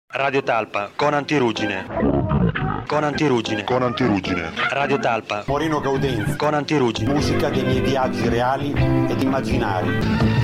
Radio Talpa, con Antirugine. Con Antirugine. Con Antirugine. Radio Talpa. Moreno Gaudenzi. Con Antirugine. Musica dei miei viaggi reali ed immaginari.